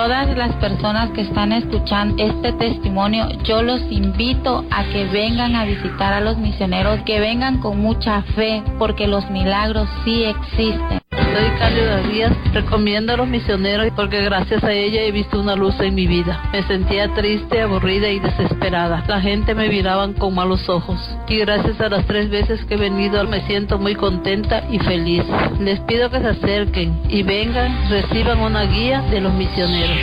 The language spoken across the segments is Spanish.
todas las personas que están escuchando este testimonio, yo los invito a que vengan a visitar a los misioneros, que vengan con mucha fe, porque los milagros sí existen. Soy Cálida Díaz, recomiendo a los misioneros porque gracias a ella he visto una luz en mi vida. Me sentía triste, aburrida y desesperada. La gente me miraba con malos ojos. Y gracias a las 3 veces que he venido me siento muy contenta y feliz. Les pido que se acerquen y vengan, reciban una guía de los misioneros.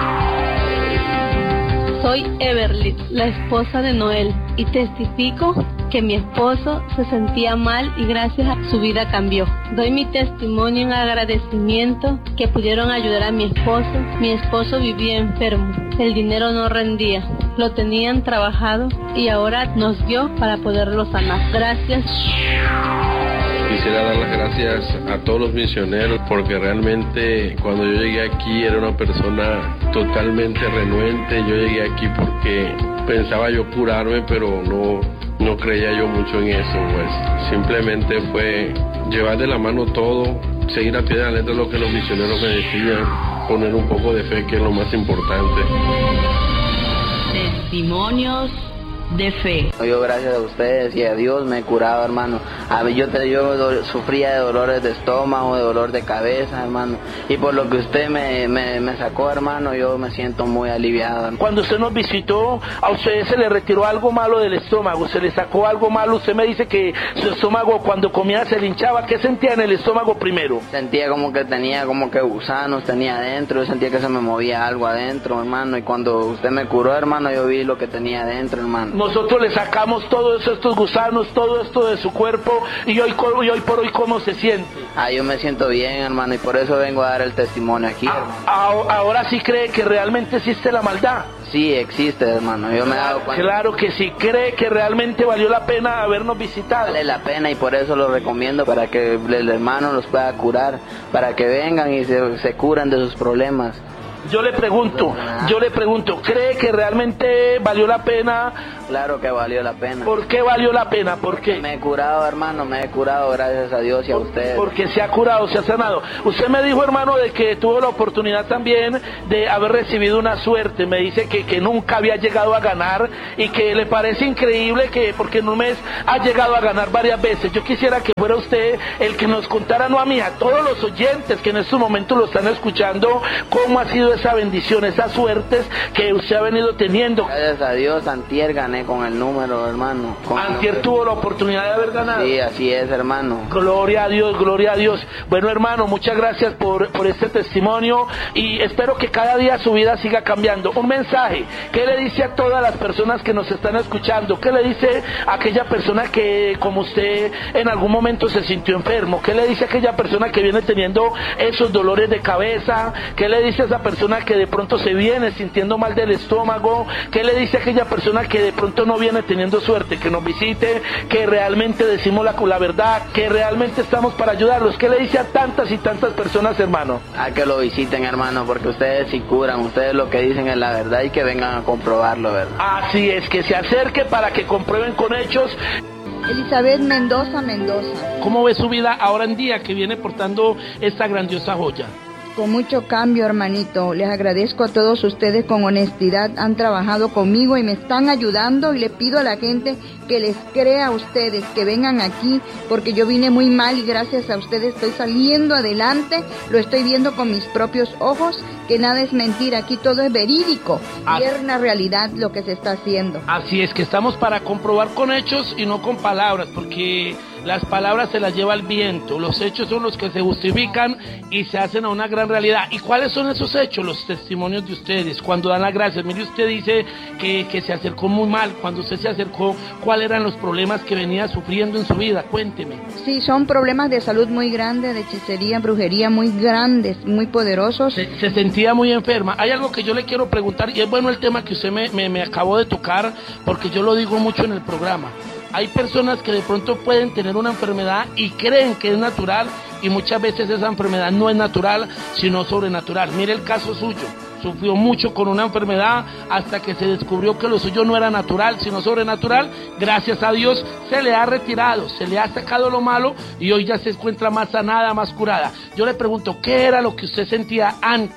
Soy Everly, la esposa de Noel, y testifico que mi esposo se sentía mal y gracias a su vida cambió. Doy mi testimonio en agradecimiento que pudieron ayudar a mi esposo. Mi esposo vivía enfermo, el dinero no rendía, lo tenían trabajado y ahora nos dio para poderlo sanar. Gracias. Quisiera dar las gracias a todos los misioneros porque realmente cuando yo llegué aquí era una persona totalmente renuente. Yo llegué aquí porque pensaba yo curarme, pero no creía yo mucho en eso, pues simplemente fue llevar de la mano todo, seguir a pie de la letra lo que los misioneros me decían, poner un poco de fe, que es lo más importante. Testimonios de fe. Yo gracias a ustedes y a Dios me he curado, hermano. Yo sufría de dolores de estómago, de dolor de cabeza, hermano. Y por lo que usted me sacó, hermano, yo me siento muy aliviado. Cuando usted nos visitó, a usted se le retiró algo malo del estómago, se le sacó algo malo. Usted me dice que su estómago cuando comía se le hinchaba. ¿Qué sentía en el estómago primero? Sentía como que tenía gusanos, tenía adentro. Yo sentía que se me movía algo adentro, hermano. Y cuando usted me curó, hermano, yo vi lo que tenía adentro, hermano. Nosotros le sacamos todos estos gusanos, todo esto de su cuerpo, y hoy por hoy, ¿cómo se siente? Yo me siento bien, hermano, y por eso vengo a dar el testimonio aquí, hermano. Ahora sí cree que realmente existe la maldad. Sí, existe, hermano, yo me he dado cuenta. Claro que sí, cree que realmente valió la pena habernos visitado. Vale la pena y por eso lo recomiendo, para que el hermano los pueda curar, para que vengan y se curen de sus problemas. Yo le pregunto, ¿cree que realmente valió la pena? Claro que valió la pena. ¿Por qué valió la pena? ¿Por qué? Me he curado, hermano, gracias a Dios y a ustedes. Porque se ha curado, se ha sanado. Usted me dijo, hermano, de que tuvo la oportunidad también de haber recibido una suerte. Me dice que nunca había llegado a ganar y que le parece increíble que porque en un mes ha llegado a ganar varias veces. Yo quisiera que fuera usted el que nos contara, no a mí, a todos los oyentes que en estos momentos lo están escuchando, cómo ha sido esa bendición, esas suertes que usted ha venido teniendo. Gracias a Dios, antier gané con el número, hermano. Antier tuvo la oportunidad de haber ganado. Sí, así es, hermano. Gloria a Dios, gloria a Dios. Bueno, hermano, muchas gracias por este testimonio y espero que cada día su vida siga cambiando. Un mensaje, ¿qué le dice a todas las personas que nos están escuchando? ¿Qué le dice a aquella persona que, como usted, en algún momento se sintió enfermo? ¿Qué le dice a aquella persona que viene teniendo esos dolores de cabeza? ¿Qué le dice a esa persona que de pronto se viene sintiendo mal del estómago? ¿Qué le dice a aquella persona que de pronto no viene teniendo suerte, que nos visite, que realmente decimos la verdad, que realmente estamos para ayudarlos? ¿Qué le dice a tantas y tantas personas, hermano? A que lo visiten, hermano, porque ustedes sí curan, ustedes lo que dicen es la verdad y que vengan a comprobarlo, ¿verdad? Así es, que se acerque para que comprueben con hechos. Elizabeth Mendoza. ¿Cómo ve su vida ahora en día que viene portando esta grandiosa joya? Con mucho cambio, hermanito. Les agradezco a todos ustedes, con honestidad han trabajado conmigo y me están ayudando, y le pido a la gente que les crea a ustedes, que vengan aquí, porque yo vine muy mal y gracias a ustedes estoy saliendo adelante, lo estoy viendo con mis propios ojos, que nada es mentira, aquí todo es verídico y es una realidad lo que se está haciendo. Así es, que estamos para comprobar con hechos y no con palabras, porque las palabras se las lleva el viento, los hechos son los que se justifican y se hacen a una gran realidad. ¿Y cuáles son esos hechos? Los testimonios de ustedes, cuando dan las gracias. Mire, usted dice que se acercó muy mal. Cuando usted se acercó, ¿cuáles eran los problemas que venía sufriendo en su vida? Cuénteme. Sí, son problemas de salud muy grandes, de hechicería, brujería muy grandes, muy poderosos. Se sentía muy enferma. Hay algo que yo le quiero preguntar, y es bueno el tema que usted me acabó de tocar, porque yo lo digo mucho en el programa. Hay personas que de pronto pueden tener una enfermedad y creen que es natural, y muchas veces esa enfermedad no es natural, sino sobrenatural. Mire el caso suyo. Sufrió mucho con una enfermedad hasta que se descubrió que lo suyo no era natural, sino sobrenatural. Gracias a Dios se le ha retirado, se le ha sacado lo malo y hoy ya se encuentra más sanada, más curada. Yo le pregunto, ¿qué era lo que usted sentía antes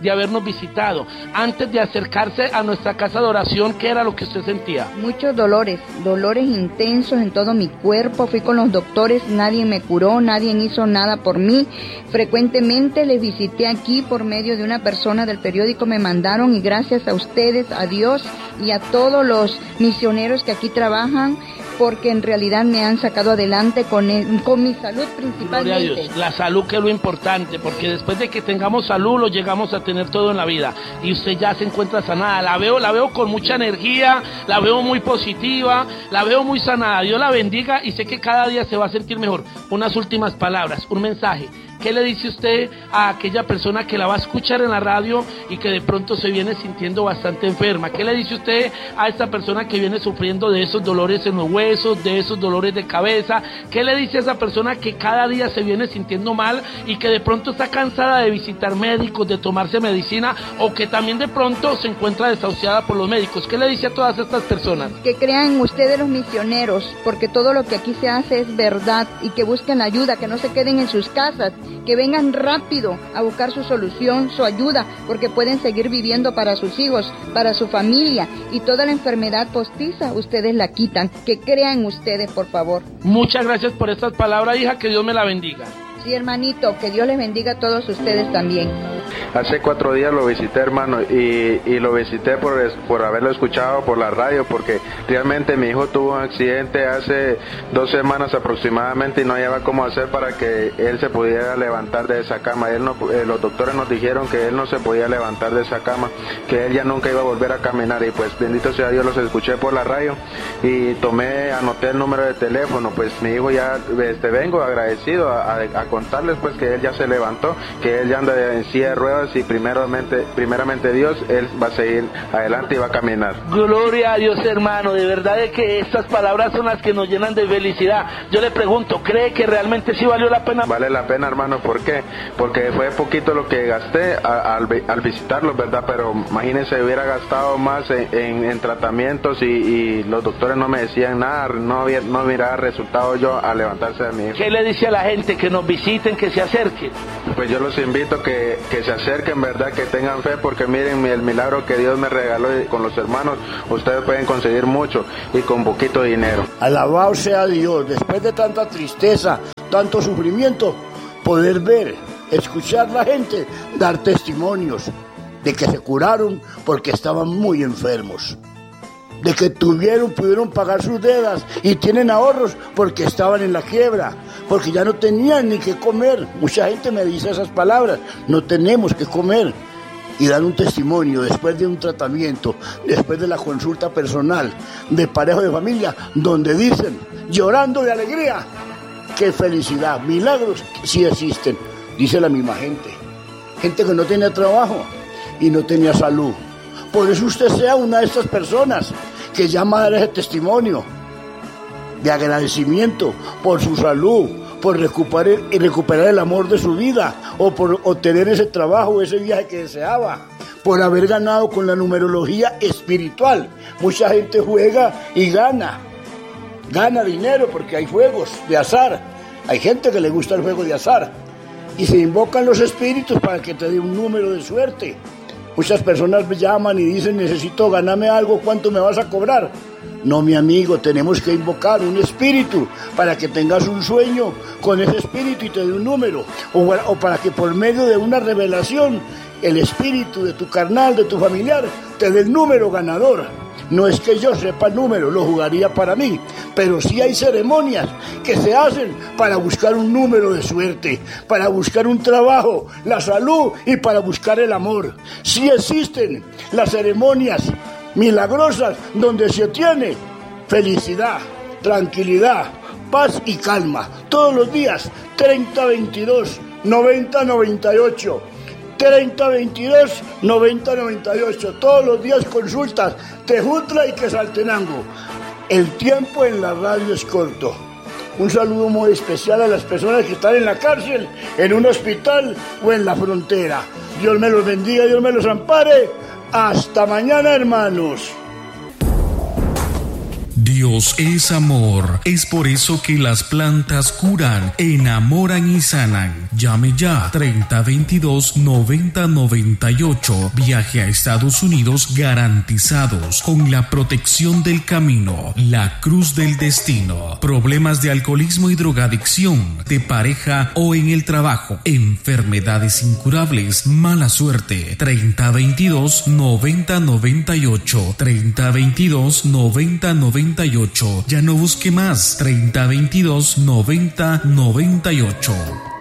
de habernos visitado. Antes de acercarse a nuestra casa de oración, ¿qué era lo que usted sentía? Muchos dolores intensos en todo mi cuerpo. Fui con los doctores, nadie me curó, nadie hizo nada por mí. Frecuentemente les visité aquí por medio de una persona del periódico, me mandaron, y gracias a ustedes, a Dios y a todos los misioneros que aquí trabajan, porque en realidad me han sacado adelante con mi salud principalmente. Gloria a Dios. La salud, que es lo importante, porque después de que tengamos salud lo llegamos a tener todo en la vida, y usted ya se encuentra sanada. La veo con mucha energía, la veo muy positiva, la veo muy sanada. Dios la bendiga, y sé que cada día se va a sentir mejor. Unas últimas palabras, un mensaje. ¿Qué le dice usted a aquella persona que la va a escuchar en la radio y que de pronto se viene sintiendo bastante enferma? ¿Qué le dice usted a esta persona que viene sufriendo de esos dolores en los huesos, de esos dolores de cabeza? ¿Qué le dice a esa persona que cada día se viene sintiendo mal y que de pronto está cansada de visitar médicos, de tomarse medicina, o que también de pronto se encuentra desahuciada por los médicos? ¿Qué le dice a todas estas personas? Que crean en ustedes, los misioneros, porque todo lo que aquí se hace es verdad, y que busquen ayuda, que no se queden en sus casas, que vengan rápido a buscar su solución, su ayuda, porque pueden seguir viviendo para sus hijos, para su familia, y toda la enfermedad postiza ustedes la quitan. Que crean en ustedes, por favor. Muchas gracias por estas palabras, hija, que Dios me la bendiga. Sí, hermanito, que Dios les bendiga a todos ustedes también. Hace 4 días lo visité, hermano, y lo visité por haberlo escuchado por la radio, porque realmente mi hijo tuvo un accidente hace 2 semanas aproximadamente, y no hallaba cómo hacer para que él se pudiera levantar de esa cama. Los doctores nos dijeron que él no se podía levantar de esa cama, que él ya nunca iba a volver a caminar, y pues bendito sea Dios, los escuché por la radio y anoté el número de teléfono. Pues mi hijo ya, vengo agradecido a contarles pues que él ya se levantó, que él ya anda en silla de ruedas, y primeramente Dios, él va a seguir adelante y va a caminar. Gloria a Dios, hermano, de verdad es que estas palabras son las que nos llenan de felicidad. Yo le pregunto, ¿cree que realmente sí valió la pena? Vale la pena, hermano. ¿Por qué? Porque fue poquito lo que gasté al visitarlos, ¿verdad? Pero imagínense, hubiera gastado más en tratamientos, y los doctores no me decían nada, no hubiera resultado yo al levantarse de mi hijo. ¿Qué le dice a la gente? Que nos visiten, que se acerquen. Pues yo los invito que se acerquen, ¿verdad? Que tengan fe, porque miren el milagro que Dios me regaló, y con los hermanos ustedes pueden conseguir mucho y con poquito dinero. Alabado sea Dios, después de tanta tristeza, tanto sufrimiento, poder ver, escuchar la gente, dar testimonios de que se curaron porque estaban muy enfermos, de que pudieron pagar sus deudas y tienen ahorros porque estaban en la quiebra, porque ya no tenían ni qué comer. Mucha gente me dice esas palabras, no tenemos que comer, y dar un testimonio después de un tratamiento, después de la consulta personal de pareja de familia, donde dicen, llorando de alegría, qué felicidad, milagros sí existen, dice la misma gente que no tenía trabajo y no tenía salud. Por eso usted sea una de estas personas que llama a dar ese testimonio de agradecimiento por su salud, por recuperar el amor de su vida, o por obtener ese trabajo, ese viaje que deseaba, por haber ganado con la numerología espiritual. Mucha gente juega y gana dinero porque hay juegos de azar. Hay gente que le gusta el juego de azar y se invocan los espíritus para que te dé un número de suerte. Muchas personas me llaman y dicen, necesito ganarme algo, ¿cuánto me vas a cobrar? No, mi amigo, tenemos que invocar un espíritu para que tengas un sueño con ese espíritu y te dé un número, o para que por medio de una revelación el espíritu de tu carnal, de tu familiar, te dé el número ganador. No es que yo sepa el número, lo jugaría para mí, pero sí hay ceremonias que se hacen para buscar un número de suerte, para buscar un trabajo, la salud y para buscar el amor. Sí existen las ceremonias milagrosas donde se obtiene felicidad, tranquilidad, paz y calma. Todos los días, 3022 9098. 3022 9098. Todos los días consultas Tejutla y Quetzaltenango. El tiempo en la radio es corto. Un saludo muy especial a las personas que están en la cárcel, en un hospital o en la frontera. Dios me los bendiga, Dios me los ampare. Hasta mañana, hermanos. Dios es amor. Es por eso que las plantas curan, enamoran y sanan. Llame ya 3022-9098. Viaje a Estados Unidos garantizados con la protección del camino, la cruz del destino. Problemas de alcoholismo y drogadicción, de pareja o en el trabajo. Enfermedades incurables, mala suerte. 3022-9098. 3022-9098. Ya no busque más. 3022-9098.